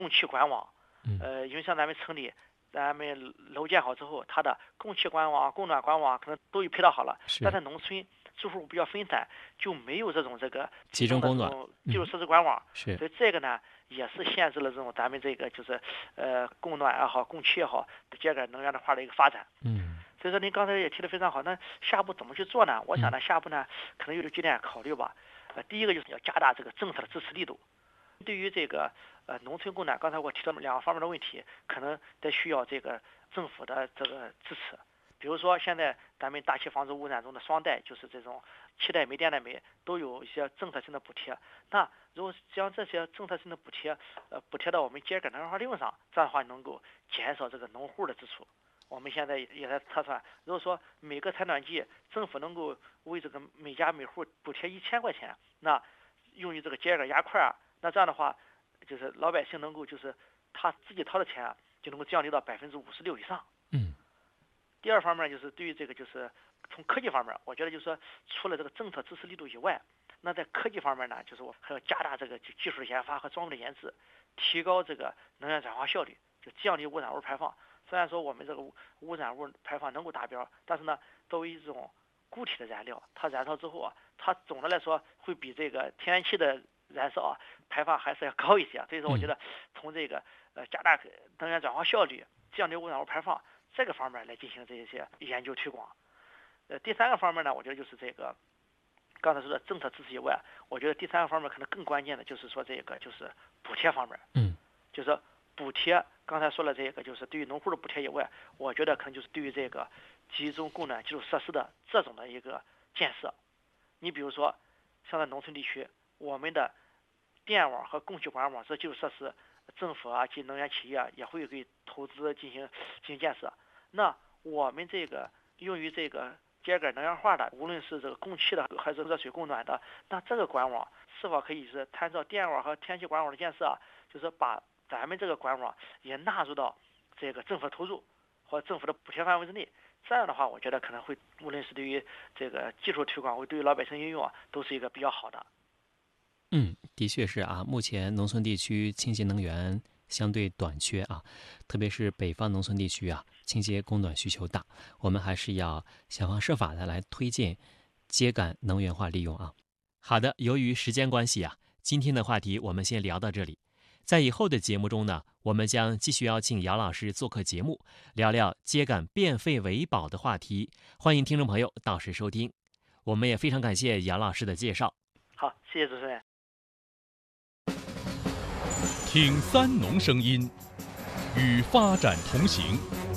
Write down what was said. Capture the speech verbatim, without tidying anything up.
供气管网。呃，因为像咱们城里，咱们楼建好之后，它的供气管网、供暖管网可能都已配套好了，但在农村住户比较分散，就没有这种这个集中供暖基础设施管网， 是， 所以这个呢也是限制了这种咱们这个就是呃供暖也好、供气也好、秸秆能源的话的一个发展。 嗯， 所以说您刚才也提得非常好，那下一步怎么去做呢？我想呢，下一步呢可能有几点考虑吧。呃，第一个就是要加大这个政策的支持力度。对于这个呃农村供暖，刚才我提到两个方面的问题，可能得需要这个政府的这个支持。比如说现在咱们大气防治污染中的双带，就是这种气带煤、电带煤都有一些政策性的补贴。那如果将这些政策性的补贴，呃，补贴到我们秸秆能源化利用上，这样的话能够减少这个农户的支出。我们现在也在测算，如果说每个采暖季政府能够为这个每家每户补贴一千块钱，那用于这个秸秆压块啊，那这样的话，就是老百姓能够就是他自己掏的钱啊，就能够降低到百分之五十六以上。 嗯。 第二方面就是对于这个就是从科技方面，我觉得就是说除了这个政策支持力度以外，那在科技方面呢，就是我还要加大这个技术的研发和装备的研制，提高这个能源转化效率，就降低污染物排放。虽然说我们这个污染物排放能够达标，但是呢，作为一种固体的燃料，它燃烧之后啊，它总的来说会比这个天然气的燃烧啊排放还是要高一些。所以说，我觉得从这个呃加大能源转化效率，降低污染物排放这个方面来进行这些研究推广。呃，第三个方面呢，我觉得就是这个刚才说的政策支持以外，我觉得第三个方面可能更关键的就是说这个就是补贴方面。 嗯， 就是说补贴，刚才说了这个就是对于农户的补贴以外，我觉得可能就是对于这个集中供暖基础设施的这种的一个建设。你比如说，像在农村地区，我们的电网和供气管网这基础设施，政府啊及能源企业啊也会给投资进行进行建设。那我们这个用于这个秸秆能源化的，无论是这个供气的还是热水供暖的，那这个管网是否可以是参照电网和天然气管网的建设啊，就是把咱们这个管网也纳入到这个政府投入或政府的补贴范围之内。这样的话，我觉得可能会无论是对于这个技术推广，或对于老百姓应用啊，都是一个比较好的。 嗯，的确是啊，目前农村地区清洁能源相对短缺啊，特别是北方农村地区啊，清洁供暖需求大，我们还是要想方设法的来推荐秸秆能源化利用啊。好的，由于时间关系啊，今天的话题我们先聊到这里。在以后的节目中呢，我们将继续邀请姚老师做客节目，聊聊秸秆变废为宝的话题。欢迎听众朋友到时收听。我们也非常感谢姚老师的介绍。 好，谢谢主持人。 听三农声音，与发展同行。